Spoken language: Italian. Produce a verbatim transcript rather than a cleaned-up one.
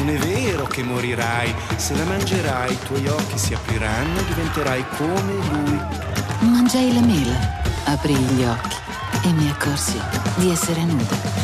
Non è vero che morirai, se la mangerai i tuoi occhi si apriranno e diventerai come lui. Mangiai la mela, aprii gli occhi e mi accorsi di essere nuda.